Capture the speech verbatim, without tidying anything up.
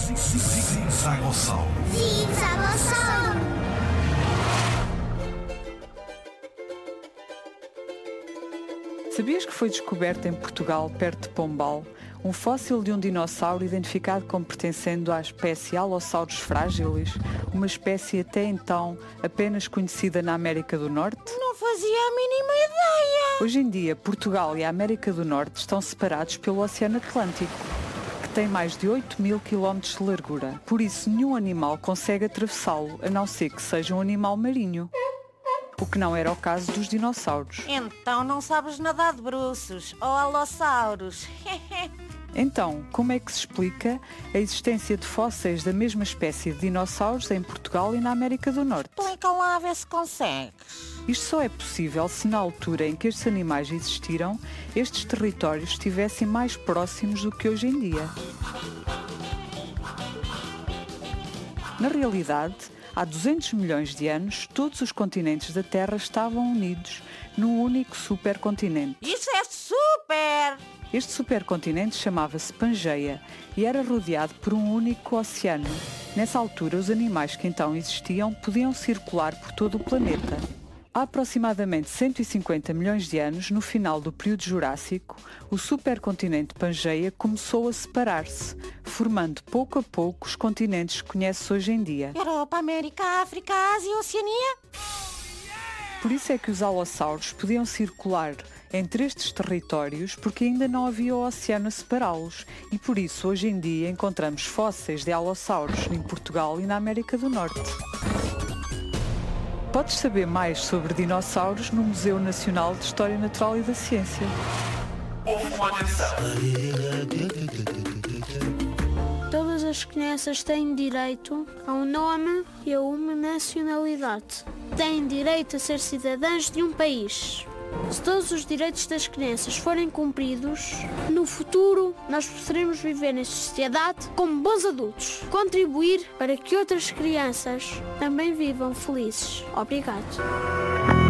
Zigzagossauro. Zigzagossauro. Sabias que foi descoberto em Portugal, perto de Pombal, um fóssil de um dinossauro identificado como pertencendo à espécie Allosaurus fragilis, uma espécie até então apenas conhecida na América do Norte? Não fazia a mínima ideia. Hoje em dia, Portugal e a América do Norte estão separados pelo Oceano Atlântico, que tem mais de oito mil quilómetros de largura. Por isso, nenhum animal consegue atravessá-lo, a não ser que seja um animal marinho. O que não era o caso dos dinossauros. Então não sabes nadar de bruços, ou alossauros. Então, como é que se explica a existência de fósseis da mesma espécie de dinossauros em Portugal e na América do Norte? Explica lá a ver se consegues. Isto só é possível se na altura em que estes animais existiram, estes territórios estivessem mais próximos do que hoje em dia. Na realidade, há duzentos milhões de anos, todos os continentes da Terra estavam unidos num único supercontinente. Isso é super! Este supercontinente chamava-se Pangeia e era rodeado por um único oceano. Nessa altura, os animais que então existiam podiam circular por todo o planeta. Há aproximadamente cento e cinquenta milhões de anos, no final do período Jurássico, o supercontinente Pangeia começou a separar-se, formando pouco a pouco os continentes que conhece hoje em dia. Europa, América, África, Ásia e Oceania. Por isso é que os alossauros podiam circular entre estes territórios porque ainda não havia o oceano a separá-los e por isso hoje em dia encontramos fósseis de alossauros em Portugal e na América do Norte. Podes saber mais sobre dinossauros no Museu Nacional de História Natural e da Ciência. Todas as crianças têm direito a um nome e a uma nacionalidade. Têm direito a ser cidadãs de um país. Se todos os direitos das crianças forem cumpridos, no futuro nós poderemos viver em sociedade como bons adultos. Contribuir para que outras crianças também vivam felizes. Obrigado.